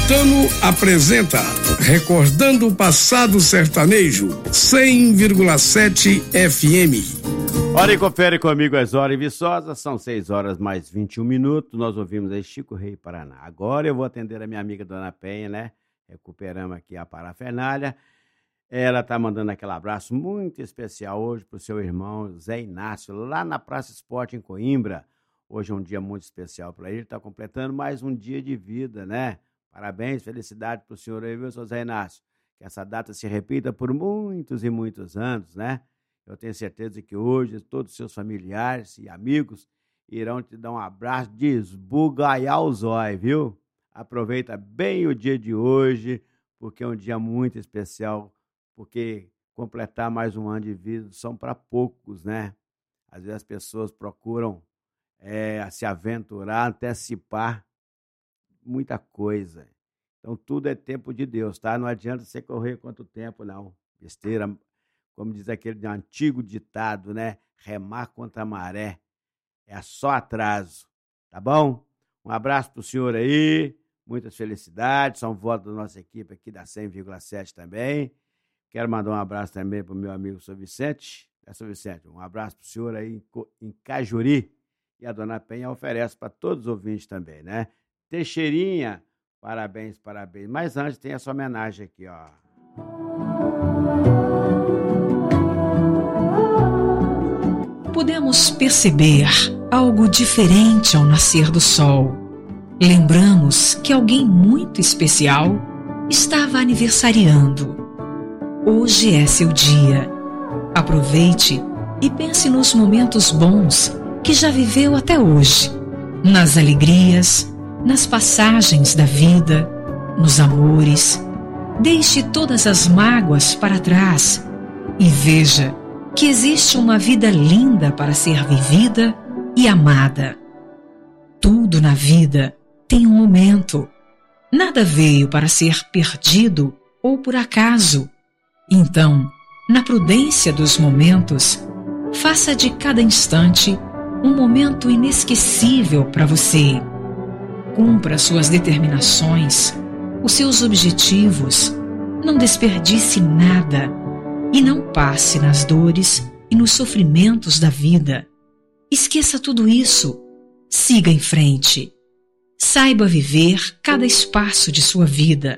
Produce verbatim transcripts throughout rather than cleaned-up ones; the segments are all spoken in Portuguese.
Caetano apresenta Recordando o Passado Sertanejo, cem vírgula sete F M. Olha e confere comigo as horas em Viçosa, são seis horas mais vinte e um minutos, nós ouvimos aí Chico Rei Paraná. Agora eu vou atender a minha amiga Dona Penha, né? Recuperamos aqui a parafernália. Ela tá mandando aquele abraço muito especial hoje pro seu irmão Zé Inácio, lá na Praça Esporte em Coimbra. Hoje é um dia muito especial para ele, está completando mais um dia de vida, né? Parabéns, felicidade pro senhor aí, viu, seu Zé Inácio? Que essa data se repita por muitos e muitos anos, né? Eu tenho certeza que hoje todos os seus familiares e amigos irão te dar um abraço de esbugalhar os olhos, viu? Aproveita bem o dia de hoje, porque é um dia muito especial, porque completar mais um ano de vida são para poucos, né? Às vezes as pessoas procuram é, se aventurar, antecipar muita coisa. Então tudo é tempo de Deus, tá? Não adianta você correr quanto tempo, não. Besteira. Como diz aquele antigo ditado, né? Remar contra a maré é só atraso, tá bom? Um abraço pro senhor aí, muitas felicidades, são votos da nossa equipe aqui da cem vírgula sete também. Quero mandar um abraço também pro meu amigo Sr. Vicente. É, Sr. Vicente, um abraço pro senhor aí em Cajuri. E a Dona Penha oferece para todos os ouvintes também, né? Teixeirinha, parabéns, parabéns. Mas antes tem essa homenagem aqui, ó. Podemos perceber algo diferente ao nascer do sol. Lembramos que alguém muito especial estava aniversariando. Hoje é seu dia. Aproveite e pense nos momentos bons que já viveu até hoje, nas alegrias, nas passagens da vida, nos amores. Deixe todas as mágoas para trás e veja que existe uma vida linda para ser vivida e amada. Tudo na vida tem um momento. Nada veio para ser perdido ou por acaso. Então, na prudência dos momentos, faça de cada instante um momento inesquecível para você. Cumpra suas determinações, os seus objetivos. Não desperdice nada. E não passe nas dores e nos sofrimentos da vida. Esqueça tudo isso. Siga em frente. Saiba viver cada espaço de sua vida.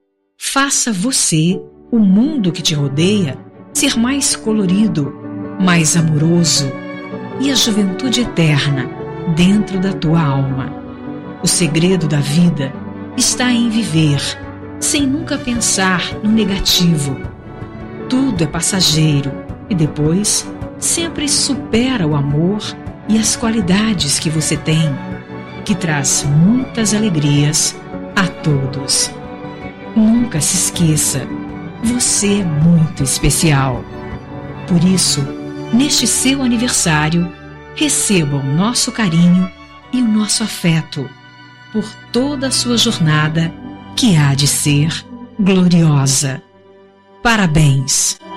Faça você, o mundo que te rodeia, ser mais colorido, mais amoroso e a juventude eterna dentro da tua alma. O segredo da vida está em viver, sem nunca pensar no negativo. Tudo é passageiro e depois sempre supera o amor e as qualidades que você tem, que traz muitas alegrias a todos. Nunca se esqueça, você é muito especial. Por isso, neste seu aniversário, receba o nosso carinho e o nosso afeto por toda a sua jornada que há de ser gloriosa. Parabéns!